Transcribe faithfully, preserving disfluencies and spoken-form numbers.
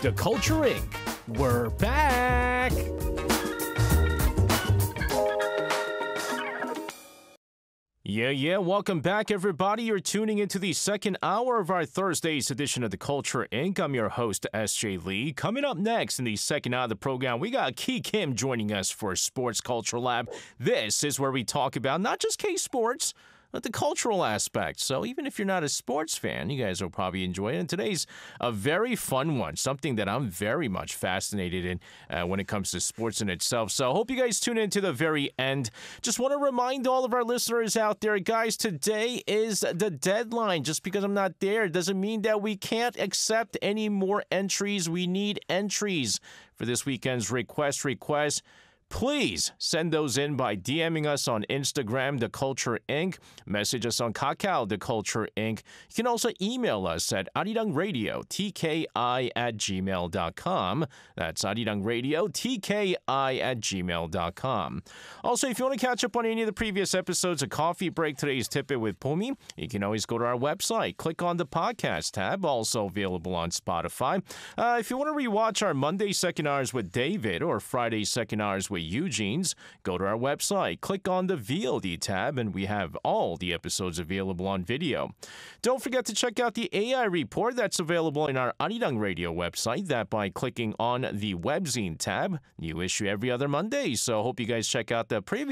The Culture Incorporated. We're back! Yeah, yeah, welcome back, everybody. You're tuning into the second hour of our Thursday's edition of The Culture Incorporated. I'm your host, S J Lee. Coming up next in the second hour of the program, we got Ki Kim joining us for Sports Culture Lab. This is where we talk about not just K-Sports, but the cultural aspect. So even if you're not a sports fan, you guys will probably enjoy it. And today's a very fun one, something that I'm very much fascinated in uh, when it comes to sports in itself. So I hope you guys tune in to the very end. Just want to remind all of our listeners out there, guys, today is the deadline. Just because I'm not there doesn't mean that we can't accept any more entries. We need entries for this weekend's Request Request. Please send those in by DMing us on Instagram, The Culture Incorporated. Message us on Kakao, The Culture Incorporated. You can also email us at arirangradio, T K I at gmail dot com. That's arirangradio, T K I at gmail dot com. Also, if you want to catch up on any of the previous episodes of Coffee Break, Today's Tip-It with Pumi, you can always go to our website. Click on the podcast tab, also available on Spotify. Uh, if you want to rewatch our Monday Second Hours with David or Friday Second Hours with Eugene's, go to our website, click on the V O D tab, and we have all the episodes available on video. Don't forget to check out the A I report that's available in our Arirang Radio website, that by clicking on the Webzine tab. New issue every other Monday, so hope you guys check out the previous